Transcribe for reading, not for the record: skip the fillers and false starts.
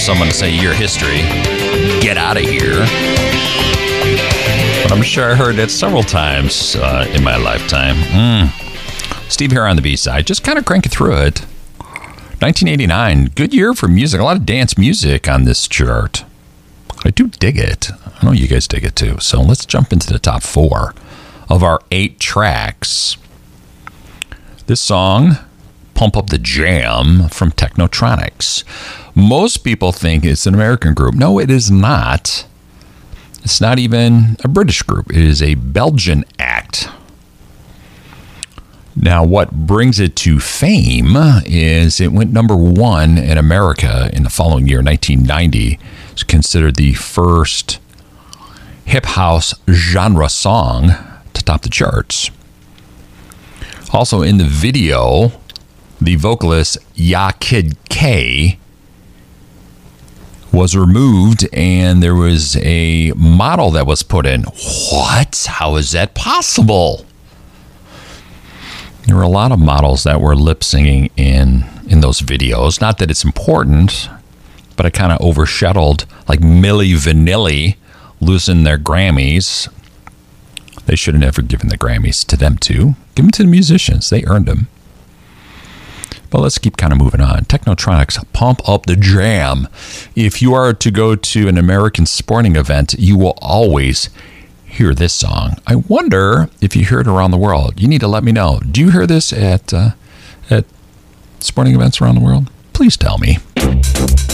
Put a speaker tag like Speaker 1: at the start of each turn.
Speaker 1: someone to say your history, get out of here. But I'm sure I heard that several times in my lifetime. Steve here on the B-side, just kind of cranking through it. 1989, good year for music. A lot of dance music on this chart. I do dig it. I know you guys dig it too. So let's jump into the top 4 of our 8 tracks. This song, Pump Up the Jam from Technotronics. Most people think it's an American group. No, it is not. It's not even a British group. It is a Belgian act. Now, what brings it to fame is it went number 1 in America in the following year, 1990. It's considered the first hip house genre song to top the charts. Also in the video, the vocalist Ya Kid K was removed and there was a model that was put in. What? How is that possible? There were a lot of models that were lip singing in those videos. Not that it's important, but it kind of overshadowed, like Milli Vanilli losing their Grammys. They should have never given the Grammys to them too. Give them to the musicians. They earned them. But let's keep kind of moving on. Technotronics, Pump Up the Jam. If you are to go to an American sporting event, you will always hear this song. I wonder if you hear it around the world. You need to let me know. Do you hear this at sporting events around the world? Please tell me.